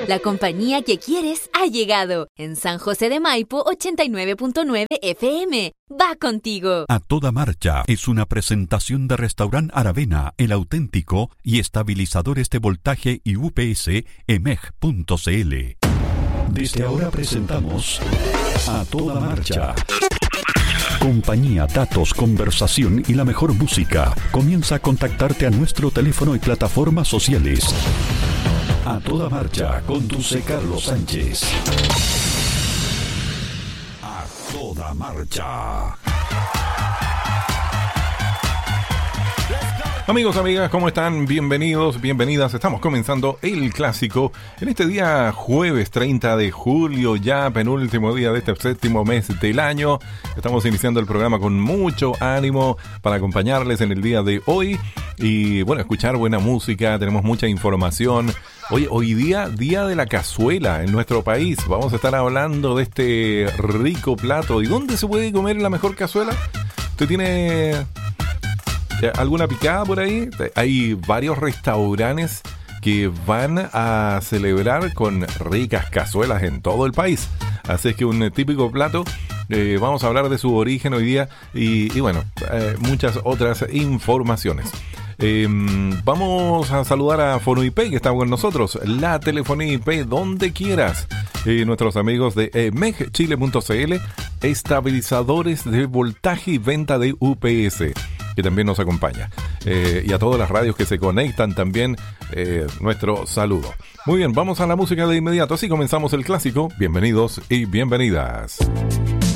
La compañía que quieres ha llegado. En San José de Maipo, 89.9 FM. Va contigo. A Toda Marcha es una presentación de Restaurant Aravena, El Auténtico y estabilizadores de voltaje y UPS emeg.cl. Desde ahora presentamos A Toda Marcha. Compañía, datos, conversación y la mejor música. Comienza a contactarte a nuestro teléfono y plataformas sociales. A Toda Marcha, conduce Carlos Sánchez. A Toda Marcha. Amigos, amigas, ¿cómo están? Bienvenidos, bienvenidas. Estamos comenzando el clásico en este día jueves 30 de julio, ya penúltimo día de este séptimo mes del año. Estamos iniciando el programa con mucho ánimo para acompañarles en el día de hoy y, bueno, escuchar buena música. Tenemos mucha información. Hoy día de la cazuela en nuestro país. Vamos a estar hablando de este rico plato. ¿Y dónde se puede comer la mejor cazuela? ¿Usted tiene alguna picada por ahí? Hay varios restaurantes que van a celebrar con ricas cazuelas en todo el país. Así es que un típico plato. Vamos a hablar de su origen hoy día y bueno, muchas otras informaciones. Vamos a saludar a FonoIP que está con nosotros. La telefonía IP donde quieras. Nuestros amigos de megchile.cl, estabilizadores de voltaje y venta de UPS, que también nos acompaña. Y a todas las radios que se conectan también, nuestro saludo. Muy bien, vamos a la música de inmediato. Así comenzamos el clásico. Bienvenidos y bienvenidas.